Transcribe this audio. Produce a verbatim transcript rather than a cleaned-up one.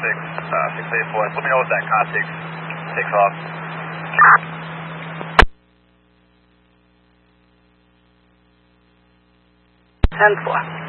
six, uh, six eight four. Let me know if that cot takes, takes off. ten four.